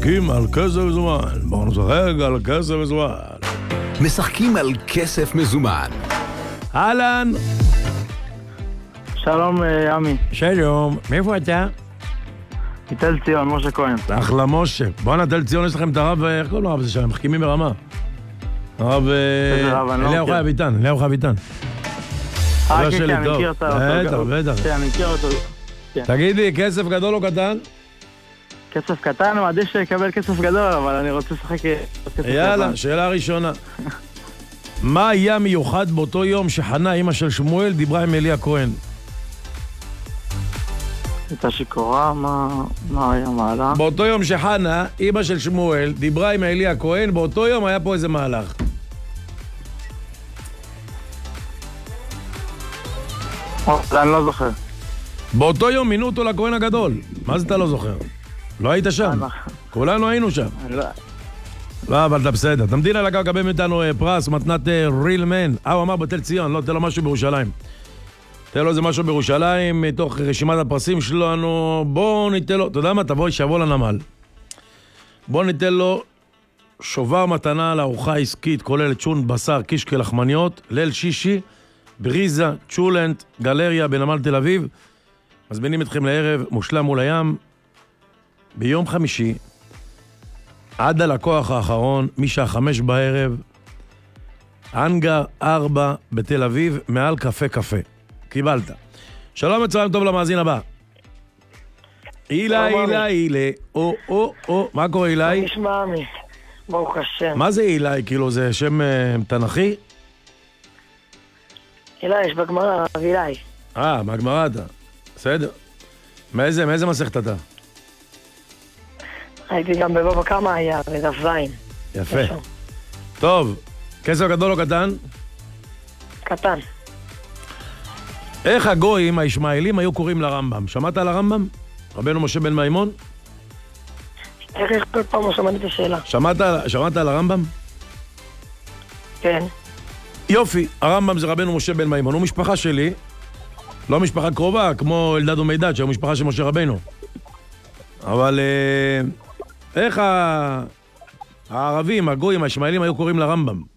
משחקים על כסף מזומן. בואו נשחק על כסף מזומן. משחקים על כסף מזומן. אהלן. שלום, עמי. שלום. מאיפה אתה? מתל ציון, משה כהן. אחלה משה. בואנה, תל ציון יש לכם את הרב, איך קוראים לו הרב הזה שם? מחכימים ברמה. הרב אליהו חי אביטן. אליהו חי אביטן. כן, אני מכיר אותו. בטח, בטח. כן, אני מכיר אותו. תגידי, כסף גדול או קטן? כסף קטן, הוא עדיף שיקבל כסף גדול, אבל אני רוצה לשחק כסף קטן. יאללה, שאלה ראשונה. מה היה מיוחד באותו יום שחנה, אמא של שמואל, דיברה עם אליה כהן? הייתה שיכורה, מה היה מעלה? באותו יום שחנה, אמא של שמואל, דיברה עם אליה כהן, באותו יום היה פה איזה מהלך. אני לא זוכר. באותו יום מינו אותו לכהן הגדול. מה זה אתה לא זוכר? לא היית שם. כולנו היינו שם. לא, אבל אתה בסדר. תמתין על הקו, קבל מאיתנו פרס, מתנת ריל מן. הוא אמר בתל ציון, לא, תן לו משהו בירושלים. תן לו איזה משהו בירושלים, מתוך רשימת הפרסים שלנו. בואו ניתן לו, אתה יודע מה? תבואי, שבוא לנמל. בואו ניתן לו שובר מתנה לארוחה עסקית, כוללת שון, בשר, קישקע, לחמניות, ליל שישי, בריזה, צ'ולנט, גלריה בנמל תל אביב. מזמינים אתכם לערב מושלם מול הים, ביום חמישי, עד הלקוח האחרון, משעה 5 בערב, אנגר 4 בתל אביב, מעל קפה קפה. קיבלת. שלום וצהריים טוב למאזין הבא. אילי, מה קורה אילי? מה נשמע עמי? ברוך השם. מה זה אילי? כאילו זה שם תנכי? אילי, יש בגמרא, אילי. מהגמרא אתה. בסדר. מאיזה מסכת אתה? הייתי גם בבבא קמא היה, בדף זין. יפה. טוב, כסף גדול או קטן? קטן. איך הגויים, הישמעאלים, היו קוראים לרמב"ם? שמעת על הרמב"ם? רבנו משה בן מימון? איך כל פעם לא שמעתי את השאלה? שמעת על הרמב"ם? כן. יופי, הרמב"ם זה רבנו משה בן מימון, הוא משפחה שלי, לא משפחה קרובה, כמו אלדד ומידד, שהיו משפחה של משה רבנו. אבל איך הערבים, הגויים, הישמעאלים היו קוראים לרמב"ם?